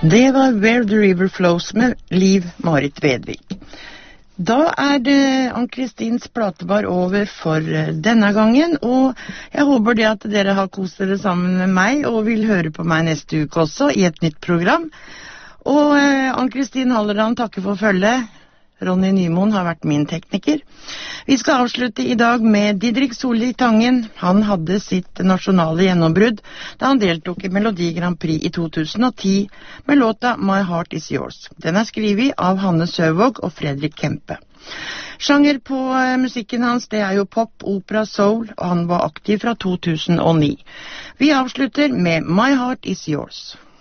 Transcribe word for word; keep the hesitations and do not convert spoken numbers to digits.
Det var Where the River Flows med Liv Marit Vedvik. Da er det Ann-Kristins platebar over for denne gangen, og jeg håper det at dere har kost dere sammen med meg og vil høre på meg neste uke også i et nytt program. Og eh, Ann-Kristin Halleran takker for følget. Ronny Nymoen har vært min tekniker. Vi skal avslutte i dag med Didrik Solli Tangen. Han hadde sitt nasjonale gjennombrudd da han deltok i Melodi Grand Prix i to tusen og ti med låta My Heart Is Yours. Den er skrivet av Hanne Søvåg og Fredrik Kempe. Sjanger på eh, musikken hans, det er jo pop, opera, soul, og han var aktiv fra to tusen og ni. Vi avslutter med My Heart Is Yours.